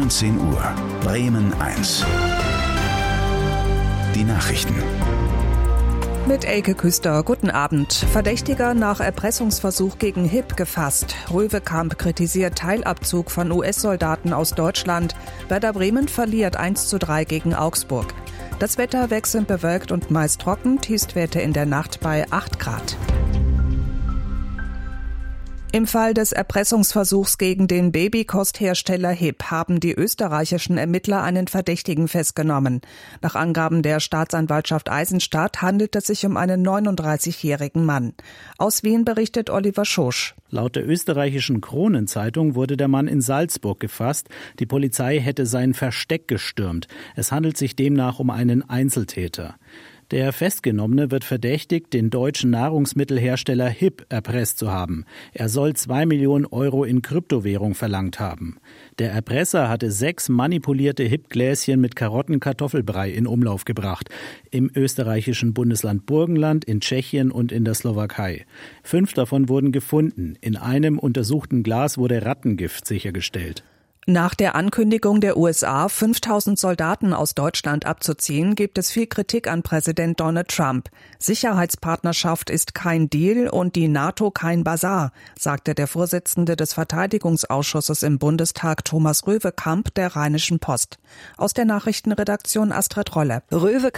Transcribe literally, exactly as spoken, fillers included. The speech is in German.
neunzehn Uhr, Bremen eins. Die Nachrichten. Mit Elke Küster, guten Abend. Verdächtiger nach Erpressungsversuch gegen H I P gefasst. Röwekamp kritisiert Teilabzug von U S-Soldaten aus Deutschland. Werder Bremen verliert eins zu drei gegen Augsburg. Das Wetter wechselnd bewölkt und meist trocken, Tiefstwerte in der Nacht bei acht Grad. Im Fall des Erpressungsversuchs gegen den Babykosthersteller H I P haben die österreichischen Ermittler einen Verdächtigen festgenommen. Nach Angaben der Staatsanwaltschaft Eisenstadt handelt es sich um einen neununddreißigjährigen Mann. Aus Wien berichtet Oliver Schosch. Laut der österreichischen Kronenzeitung wurde der Mann in Salzburg gefasst. Die Polizei hätte sein Versteck gestürmt. Es handelt sich demnach um einen Einzeltäter. Der Festgenommene wird verdächtigt, den deutschen Nahrungsmittelhersteller H I P erpresst zu haben. Er soll zwei Millionen Euro in Kryptowährung verlangt haben. Der Erpresser hatte sechs manipulierte H I P-Gläschen mit Karotten-Kartoffelbrei in Umlauf gebracht. Im österreichischen Bundesland Burgenland, in Tschechien und in der Slowakei. Fünf davon wurden gefunden. In einem untersuchten Glas wurde Rattengift sichergestellt. Nach der Ankündigung der U S A, fünftausend Soldaten aus Deutschland abzuziehen, gibt es viel Kritik an Präsident Donald Trump. Sicherheitspartnerschaft ist kein Deal und die NATO kein Basar, sagte der Vorsitzende des Verteidigungsausschusses im Bundestag Thomas Röwekamp der Rheinischen Post. Aus der Nachrichtenredaktion Astrid Rolle. Röwekamp